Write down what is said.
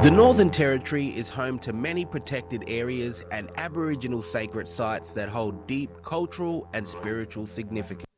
The Northern Territory is home to many protected areas and Aboriginal sacred sites that hold deep cultural and spiritual significance.